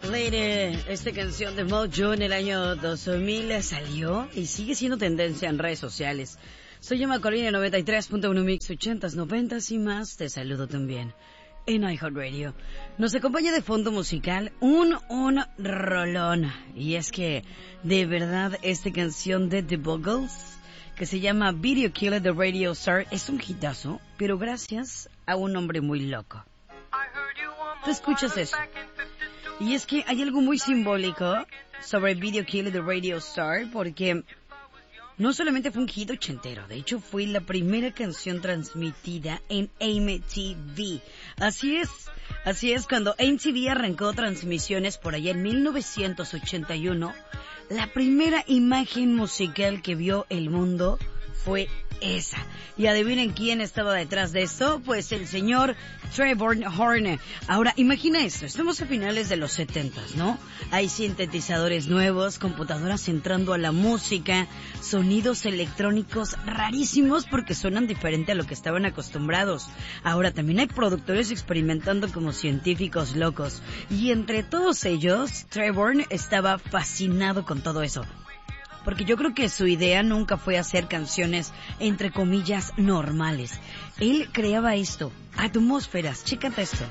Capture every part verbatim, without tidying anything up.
Lady, esta canción de Mojo en el año dos mil salió y sigue siendo tendencia en redes sociales. Soy Emma Colina, noventa y tres punto uno Mix, ochentas, noventas y más. Te saludo también en iHeartRadio. Nos acompaña de fondo musical un, un rolón. Y es que, de verdad, esta canción de The Buggles, que se llama Video Killer de Radio Star, es un hitazo, pero gracias a un hombre muy loco. Tú escuchas eso. Y es que hay algo muy simbólico sobre Video Killer de Radio Star, porque no solamente fue un hit ochentero, de hecho fue la primera canción transmitida en M T V. Así es, así es, cuando M T V arrancó transmisiones por allá en mil novecientos ochenta y uno, la primera imagen musical que vio el mundo fue esa. Y adivinen quién estaba detrás de esto, pues el señor Trevor Horn. Ahora, imagina esto, estamos a finales de los setentas, ¿no? Hay sintetizadores nuevos, computadoras entrando a la música, sonidos electrónicos rarísimos porque suenan diferente a lo que estaban acostumbrados. Ahora, también hay productores experimentando como científicos locos. Y entre todos ellos, Trevor estaba fascinado con todo eso. Porque yo creo que su idea nunca fue hacer canciones, entre comillas, normales. Él creaba esto, atmósferas, chécate esto.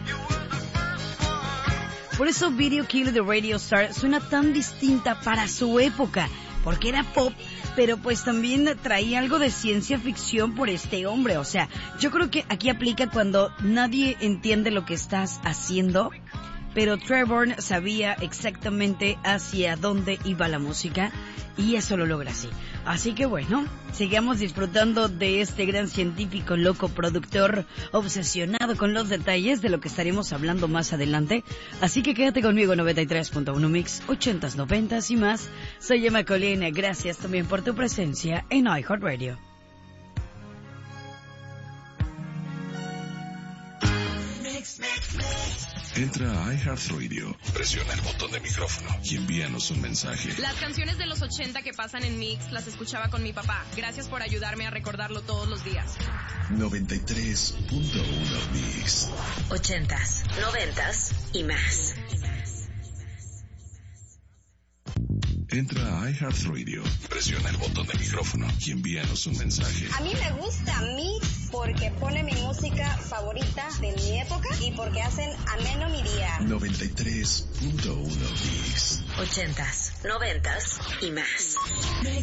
Por eso Video Killer de Radio Star suena tan distinta para su época, porque era pop, pero pues también traía algo de ciencia ficción por este hombre. O sea, yo creo que aquí aplica cuando nadie entiende lo que estás haciendo, pero Trevor sabía exactamente hacia dónde iba la música y eso lo logra así. Así que bueno, sigamos disfrutando de este gran científico, loco, productor, obsesionado con los detalles de lo que estaremos hablando más adelante. Así que quédate conmigo, noventa y tres punto uno Mix, ochentas, noventas y más. Soy Emma Colina, gracias también por tu presencia en iHeartRadio. Entra a iHeartRadio, presiona el botón de micrófono y envíanos un mensaje. Las canciones de los ochenta que pasan en Mix las escuchaba con mi papá. Gracias por ayudarme a recordarlo todos los días. noventa y tres punto uno Mix. Ochentas, noventas y más. Entra a iHeartRadio, presiona el botón de micrófono y envíanos un mensaje. A mí me gusta Mix porque pone mi música favorita de mi época y porque hacen ameno mi día. noventa y tres punto uno Mix. Ochentas, noventas y más.